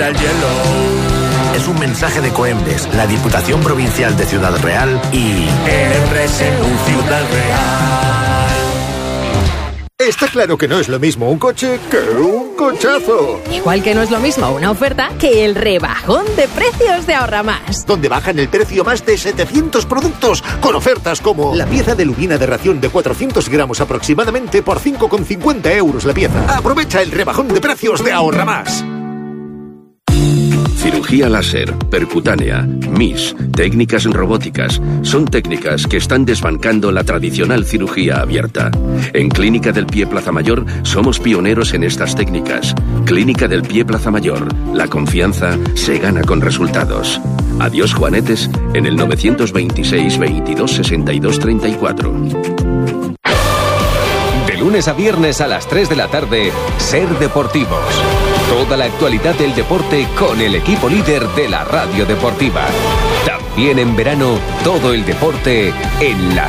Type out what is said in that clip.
El hielo. Es un mensaje de Coembes, la Diputación Provincial de Ciudad Real y RSU Ciudad Real. Está claro que no es lo mismo un coche que un cochazo. Igual que no es lo mismo una oferta que el rebajón de precios de Ahorra Más. Donde bajan el precio más de 700 productos con ofertas como la pieza de lubina de ración de 400 gramos aproximadamente por 5,50 euros la pieza. Aprovecha el rebajón de precios de Ahorra Más. Cirugía láser, percutánea, MIS, técnicas robóticas, son técnicas que están desbancando la tradicional cirugía abierta. En Clínica del Pie Plaza Mayor somos pioneros en estas técnicas. Clínica del Pie Plaza Mayor, la confianza se gana con resultados. Adiós juanetes en el 926 22 62 34. De lunes a viernes a las 3 de la tarde, Ser Deportivos. Toda la actualidad del deporte con el equipo líder de la radio deportiva. También en verano, todo el deporte en la